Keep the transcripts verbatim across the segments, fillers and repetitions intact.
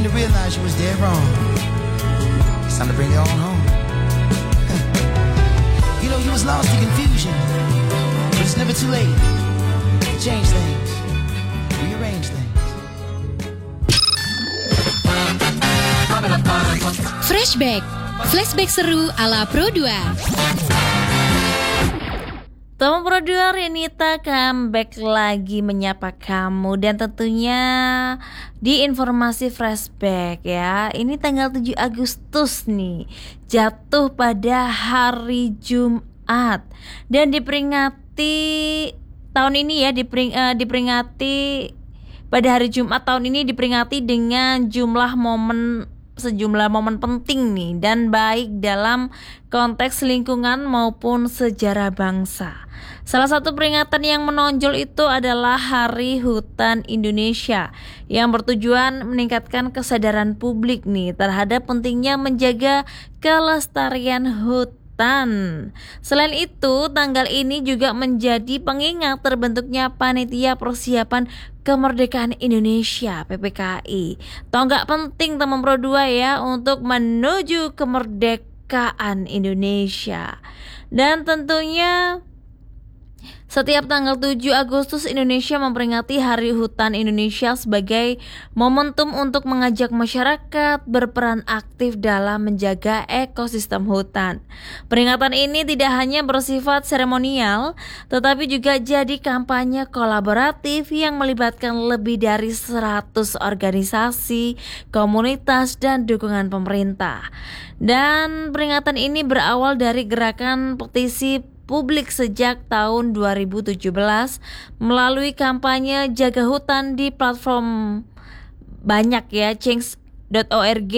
begin to realize you was dead wrong. It's time to bring it on home. You know, you was lost in confusion, but it's never too late to change things, rearrange things. Flashback, flashback seru ala Pro dua. Teman Pro dua, Renita comeback lagi menyapa kamu. Dan tentunya di informasi flashback ya, ini tanggal tujuh Agustus nih, jatuh pada hari Jumat. Dan diperingati tahun ini ya, dipering, uh, diperingati pada hari Jumat tahun ini diperingati dengan jumlah momen sejumlah momen penting nih dan baik dalam konteks lingkungan maupun sejarah bangsa. Salah satu peringatan yang menonjol itu adalah Hari Hutan Indonesia yang bertujuan meningkatkan kesadaran publik nih terhadap pentingnya menjaga kelestarian hutan. Selain itu, tanggal ini juga menjadi pengingat terbentuknya Panitia Persiapan Kemerdekaan Indonesia P P K I. Tonggak penting teman Pro dua ya untuk menuju kemerdekaan Indonesia. Dan tentunya setiap tanggal tujuh Agustus Indonesia memperingati Hari Hutan Indonesia sebagai momentum untuk mengajak masyarakat berperan aktif dalam menjaga ekosistem hutan. Peringatan ini tidak hanya bersifat seremonial, tetapi juga jadi kampanye kolaboratif yang melibatkan lebih dari seratus organisasi, komunitas, dan dukungan pemerintah. Dan peringatan ini berawal dari gerakan petisi publik sejak tahun dua ribu tujuh belas melalui kampanye jaga hutan di platform banyak ya, change dot org.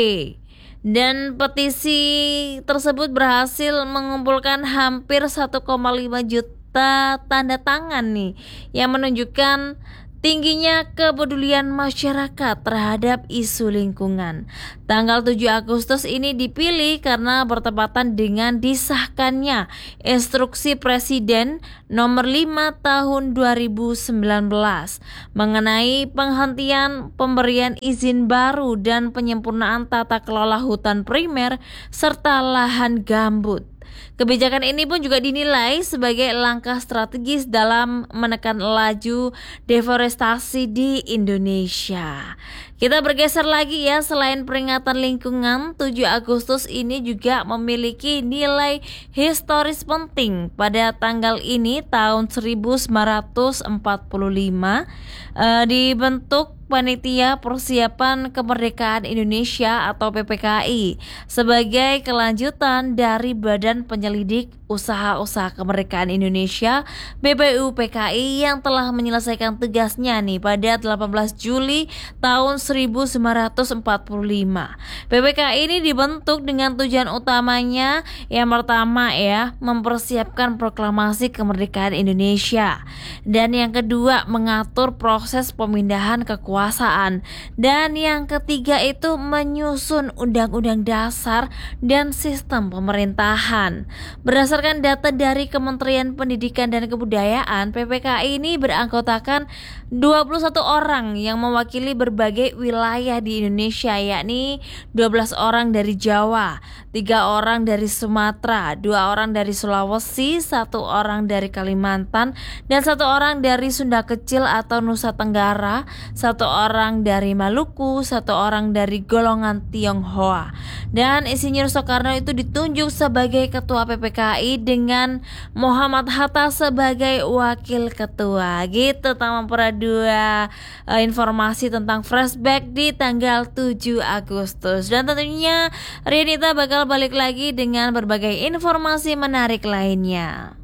Dan petisi tersebut berhasil mengumpulkan hampir satu koma lima juta tanda tangan nih yang menunjukkan tingginya kepedulian masyarakat terhadap isu lingkungan. Tanggal tujuh Agustus ini dipilih karena bertepatan dengan disahkannya Instruksi Presiden nomor lima tahun dua ribu sembilan belas mengenai penghentian pemberian izin baru dan penyempurnaan tata kelola hutan primer serta lahan gambut. Kebijakan ini pun juga dinilai sebagai langkah strategis dalam menekan laju deforestasi di Indonesia. Kita bergeser lagi ya, selain peringatan lingkungan, tujuh Agustus ini juga memiliki nilai historis penting. Pada tanggal ini tahun seribu sembilan ratus empat puluh lima eh, dibentuk Panitia Persiapan Kemerdekaan Indonesia atau P P K I sebagai kelanjutan dari Badan Penyelidik Usaha-Usaha Kemerdekaan Indonesia B P U P K I yang telah menyelesaikan tugasnya nih pada delapan belas Juli tahun seribu sembilan ratus empat puluh lima. P P K I ini dibentuk dengan tujuan utamanya yang pertama ya, mempersiapkan proklamasi kemerdekaan Indonesia, dan yang kedua mengatur proses pemindahan kekuasaan, dan yang ketiga itu menyusun undang-undang dasar dan sistem pemerintahan. Berdasarkan data dari Kementerian Pendidikan dan Kebudayaan, P P K I ini beranggotakan dua puluh satu orang yang mewakili berbagai wilayah di Indonesia, yakni dua belas orang dari Jawa, tiga orang dari Sumatera, dua orang dari Sulawesi, satu orang dari Kalimantan, dan satu orang dari Sunda Kecil atau Nusa Tenggara, satu orang dari Maluku, satu orang dari golongan Tionghoa. Dan Insinyur Soekarno itu ditunjuk sebagai ketua P P K I dengan Muhammad Hatta sebagai wakil ketua. Gitu teman Pro dua, uh, informasi tentang flashback di tanggal tujuh Agustus. Dan tentunya Renita bakal balik lagi dengan berbagai informasi menarik lainnya.